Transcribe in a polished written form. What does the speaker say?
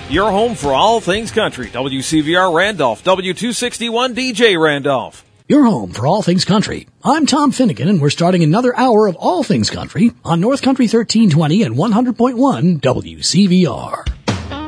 Your home for all things country. WCVR Randolph, W261 DJ Randolph. Your home for all things country. I'm Tom Finnegan, and we're starting another hour of all things country on North Country 1320 and 100.1 WCVR.